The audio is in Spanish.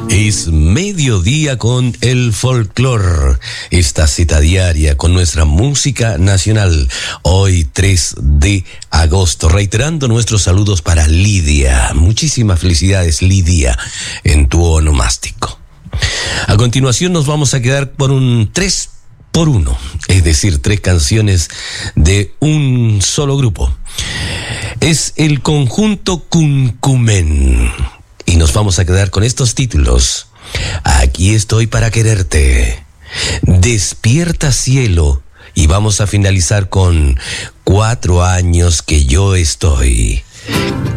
Es mediodía con el folclor, esta cita diaria con nuestra música nacional. Hoy 3 de agosto, reiterando nuestros saludos para Lidia. Muchísimas felicidades, Lidia, en tu onomástico. A continuación nos vamos a quedar por un 3x1, es decir, 3 canciones de un solo grupo. Es el conjunto Cuncumen. Y nos vamos a quedar con estos títulos. Aquí estoy para quererte. Despierta cielo. Y vamos a finalizar con 4 años que yo estoy.